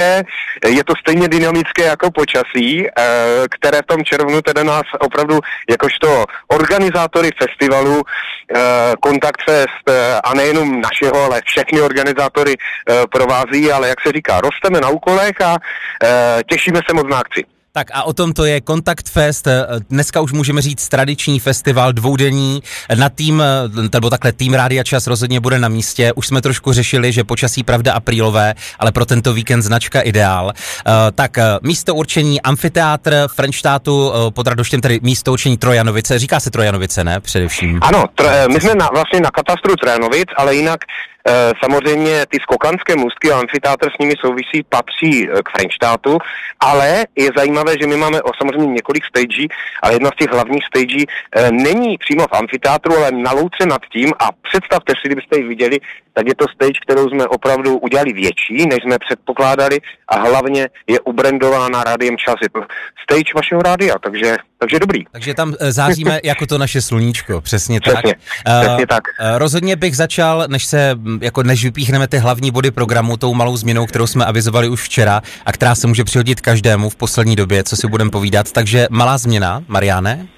dynamické, je to stejně dynamické jako počasí, které v tom červnu teda nás opravdu jakožto organizátory festivalu Kontakt Fest a nejenom našeho, ale všechny organizátory provází, ale jak se říká, rosteme na úkolech a těšíme se moc na akci. Tak a o tom to je Kontakt Fest, dneska už můžeme říct tradiční festival, dvoudenní, tým Rádia Čas rozhodně bude na místě, už jsme trošku řešili, že počasí pravda aprílové, ale pro tento víkend značka ideál. Tak místo určení amfiteátr Frenštátu pod Radoštěm, tedy místo určení Trojanovice, říká se Trojanovice, ne? Především. Ano, my jsme vlastně na katastru Trojanovic, ale jinak samozřejmě ty skokanské můstky a amfiteátr s nimi souvisí, patří k Frenštátu, ale je zajímavé, že my máme samozřejmě několik stagí, ale jedna z těch hlavních stagí není přímo v amfiteátru, ale na louce nad tím a představte si, kdybyste ji viděli, tak je to stage, kterou jsme opravdu udělali větší, než jsme předpokládali a hlavně je ubrandována Rádiem Čas. Je to stage vašeho rádia, takže dobrý. Takže tam záříme jako to naše sluníčko, přesně tak. Přesně tak. Rozhodně bych začal, než vypíchneme ty hlavní body programu, tou malou změnou, kterou jsme avizovali už včera a která se může přihodit každému v poslední době, co si budeme povídat. Takže malá změna, Mariáne?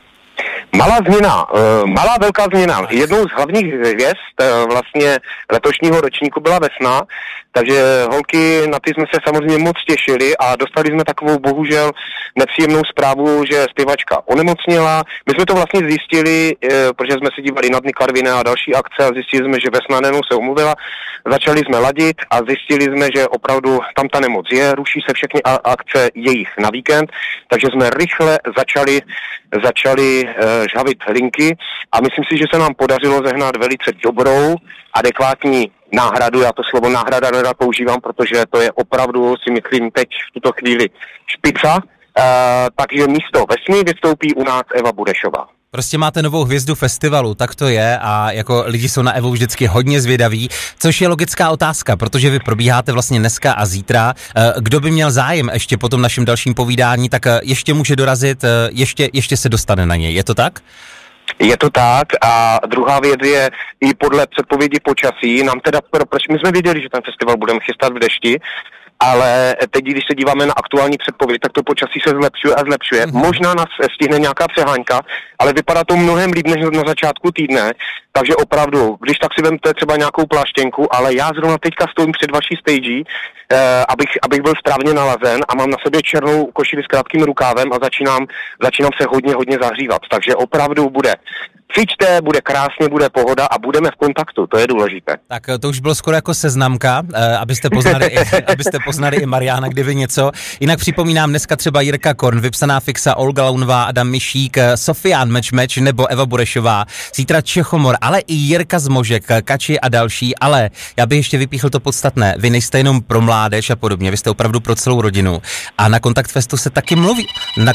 Malá velká změna. Jednou z hlavních hvězd vlastně letošního ročníku byla Vesna, takže holky, na ty jsme se samozřejmě moc těšili a dostali jsme takovou bohužel nepříjemnou zprávu, že zpěvačka onemocněla. My jsme to vlastně zjistili, protože jsme se dívali na Dny Karviné a další akce a zjistili jsme, že Vesna nejenom se omluvila. Začali jsme ladit a zjistili jsme, že opravdu tam ta nemoc je, ruší se všechny akce jejich na víkend, takže jsme rychle začali žhavit linky a myslím si, že se nám podařilo zehnat velice dobrou, adekvátní náhradu. Já to slovo náhrada nerad používám, protože to je opravdu, si myslím, teď v tuto chvíli špica. Takže místo Vesny vystoupí u nás Eva Burešová. Prostě máte novou hvězdu festivalu, tak to je a jako lidi jsou na Evu vždycky hodně zvědaví, což je logická otázka, protože vy probíháte vlastně dneska a zítra. Kdo by měl zájem ještě po tom našem dalším povídání, tak ještě může dorazit, ještě se dostane na něj, je to tak? Je to tak a druhá věc je i podle předpovědi počasí, my jsme věděli, že ten festival budeme chystat v dešti, ale teď, když se díváme na aktuální předpověď, tak to počasí se zlepšuje a zlepšuje. Možná nás stihne nějaká přehánka, ale vypadá to mnohem líp než na začátku týdne, takže opravdu, když tak si vemte třeba nějakou pláštěnku, ale já zrovna teďka stojím před vaší stage, abych byl správně nalazen a mám na sobě černou košili s krátkým rukávem a začínám se hodně zahřívat, takže opravdu přijďte, bude krásně, bude pohoda a budeme v kontaktu, to je důležité. Tak to už bylo skoro jako seznamka, abyste poznali i Mariána, kdyby něco. Jinak připomínám dneska třeba Jirka Korn, Vypsaná fixa, Olga Launová, Adam Mišík, Sofián Mečmeč nebo Eva Burešová, zítra Čechomor, ale i Jirka Zmožek, Kači a další, ale já bych ještě vypíchl to podstatné. Vy nejste jenom pro mládež a podobně, vy jste opravdu pro celou rodinu. A na Kontakt Festu se taky mluví. Na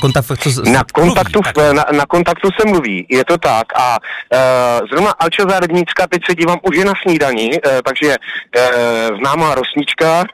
Kontaktu se mluví, je to tak. A zrovna Alča Zahradnická, teď se dívám, už je na snídani, takže známá rosnička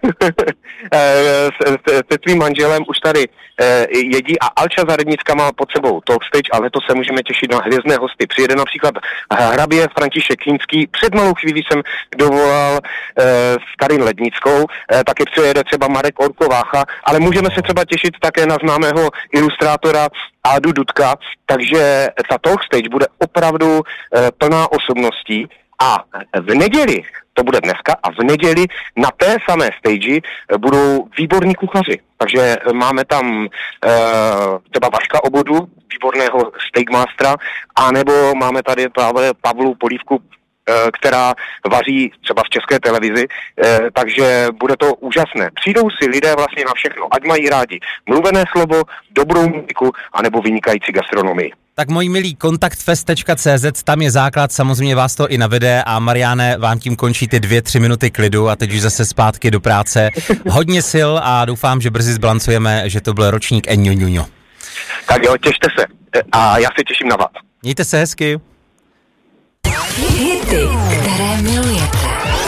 se tvým manželem už tady jedí a Alča Zahradnická má pod sebou talk stage a letos se můžeme těšit na hvězdné hosty. Přijede například hrabě František Kinský, před malou chvílí jsem dovolal s Karin Lednickou, taky přijede třeba Marek Orkovácha, ale můžeme se třeba těšit také na známého ilustrátora Ádu Dudka, takže ta talk stage bude opravdu plná osobností a v neděli, to bude dneska, a v neděli na té samé stage budou výborní kuchaři. Takže máme tam třeba Vaška Obodu, výborného steakmastera, anebo máme tady Pavlu Polívku, která vaří třeba v České televizi, takže bude to úžasné. Přijdou si lidé vlastně na všechno, ať mají rádi mluvené slovo, dobrou muziku, anebo vynikající gastronomii. Tak moji milí, kontaktfest.cz, tam je základ, samozřejmě vás to i navede a Mariáne, vám tím končí ty 2-3 minuty klidu a teď už zase zpátky do práce. Hodně sil a doufám, že brzy zbilancujeme, že to byl ročník Enňuňuňo. Tak jo, těšte se a já se těším na vás. Mějte se hezky. Hity, které milujete.